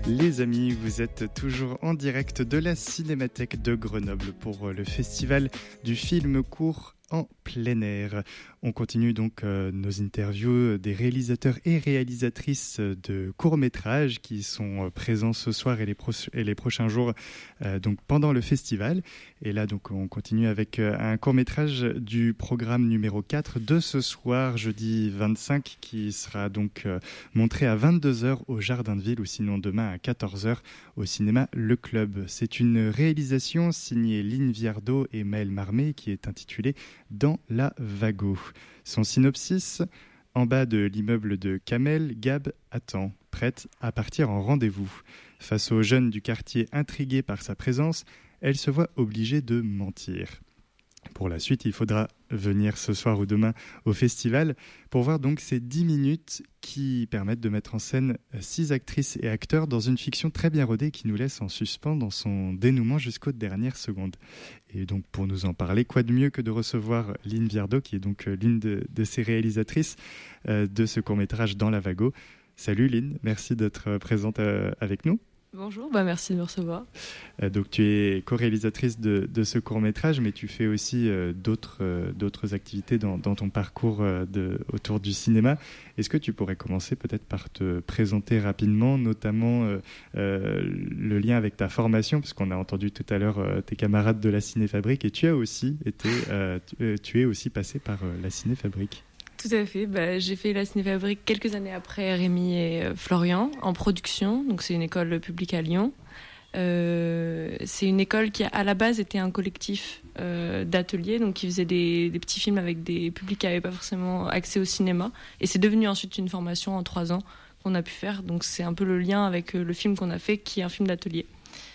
Les amis, vous êtes toujours en direct de la Cinémathèque de Grenoble pour le festival du film court en plein air. On continue donc nos interviews des réalisateurs et réalisatrices de courts-métrages qui sont présents ce soir et les prochains jours donc pendant le festival. Et là, donc, on continue avec un court-métrage du programme numéro 4 de ce soir, jeudi 25, qui sera donc montré à 22h au Jardin de Ville ou sinon demain à 14h au cinéma Le Club. C'est une réalisation signée Line Viardot et Maëlle Marmé qui est intitulée Dans la Vago. Son synopsis: en bas de l'immeuble de Kamel, Gab attend, prête à partir en rendez-vous. Face aux jeunes du quartier intrigués par sa présence, elle se voit obligée de mentir. Pour la suite, il faudra venir ce soir ou demain au festival pour voir donc ces 10 minutes qui permettent de mettre en scène 6 actrices et acteurs dans une fiction très bien rodée qui nous laisse en suspens dans son dénouement jusqu'aux dernières secondes. Et donc pour nous en parler, quoi de mieux que de recevoir Line Viardot, qui est donc l'une de ces réalisatrices de ce court-métrage Dans la Vago. Salut Line, merci d'être présente avec nous. Bonjour, merci de me recevoir. Donc tu es co-réalisatrice de ce court-métrage, mais tu fais aussi d'autres activités dans ton parcours autour du cinéma. Est-ce que tu pourrais commencer peut-être par te présenter rapidement, notamment le lien avec ta formation, parce qu'on a entendu tout à l'heure tes camarades de la Cinéfabrique, et tu es aussi passé par la Cinéfabrique. Tout à fait. J'ai fait la Cinéfabrique quelques années après Rémi et Florian en production. Donc c'est une école publique à Lyon. C'est une école qui à la base était un collectif d'ateliers, donc qui faisait des petits films avec des publics qui n'avaient pas forcément accès au cinéma. Et c'est devenu ensuite une formation en 3 ans qu'on a pu faire. Donc c'est un peu le lien avec le film qu'on a fait, qui est un film d'atelier.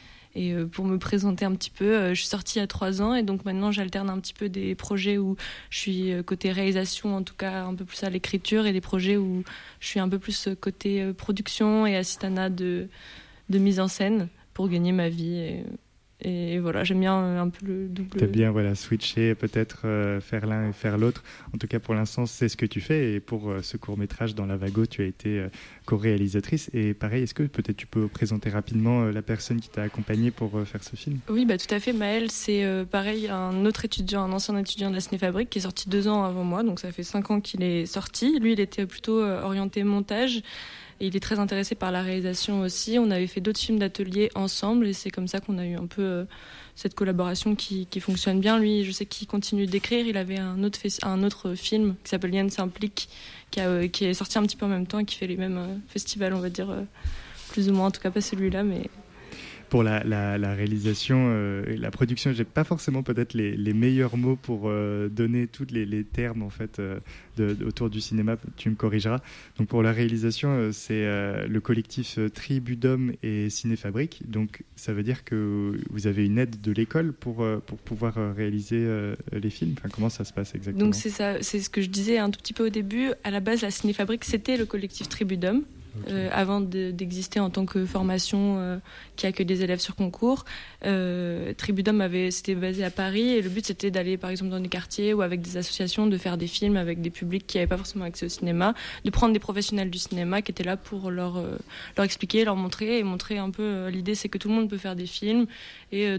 Et pour me présenter un petit peu, je suis sortie il y a 3 ans et donc maintenant j'alterne un petit peu des projets où je suis côté réalisation, en tout cas un peu plus à l'écriture, et des projets où je suis un peu plus côté production et assistanat de mise en scène pour gagner ma vie. Et voilà, j'aime bien un peu le double. T'aimes bien switcher, peut-être faire l'un et faire l'autre. En tout cas, pour l'instant, c'est ce que tu fais. Et pour ce court-métrage Dans la Vago, tu as été co-réalisatrice. Et pareil, est-ce que peut-être tu peux présenter rapidement la personne qui t'a accompagnée pour faire ce film ? Oui, tout à fait. Maëlle, c'est pareil, un ancien étudiant de la Cinéfabrique qui est sorti 2 ans avant moi. Donc ça fait 5 ans qu'il est sorti. Lui, il était plutôt orienté montage. Et il est très intéressé par la réalisation aussi. On avait fait d'autres films d'atelier ensemble et c'est comme ça qu'on a eu un peu cette collaboration qui fonctionne bien. Lui, je sais qu'il continue d'écrire. Il avait un autre film qui s'appelle Yann s'implique, qui est sorti un petit peu en même temps et qui fait les mêmes festivals, on va dire, plus ou moins. En tout cas, pas celui-là, mais... Pour la réalisation et la production, j'ai pas forcément peut-être les meilleurs mots pour donner tous les termes en fait autour du cinéma. Tu me corrigeras. Donc pour la réalisation, c'est le collectif Tribudum et Cinéfabrique. Donc ça veut dire que vous avez une aide de l'école pour pouvoir réaliser les films. Enfin, comment ça se passe exactement ? Donc c'est ça, c'est ce que je disais un tout petit peu au début. À la base, la Cinéfabrique, c'était le collectif Tribudum. Okay. Avant d'exister en tant que formation qui accueille des élèves sur concours. Tribudum c'était basé à Paris et le but c'était d'aller par exemple dans des quartiers ou avec des associations, de faire des films avec des publics qui n'avaient pas forcément accès au cinéma, de prendre des professionnels du cinéma qui étaient là pour leur expliquer, leur montrer un peu l'idée c'est que tout le monde peut faire des films et